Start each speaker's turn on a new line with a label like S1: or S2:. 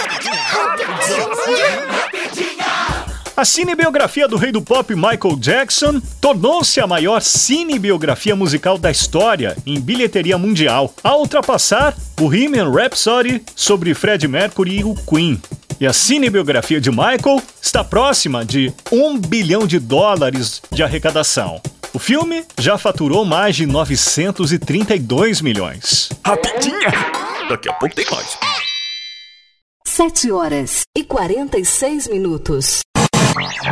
S1: A cinebiografia do rei do pop Michael Jackson tornou-se a maior cinebiografia musical da história em bilheteria mundial, ao ultrapassar o Bohemian Rhapsody sobre Freddie Mercury e o Queen. E a cinebiografia de Michael está próxima de $1 bilhão de arrecadação. O filme já faturou mais de 932 milhões.
S2: Rapidinha! Daqui a pouco tem mais.
S3: 7h46.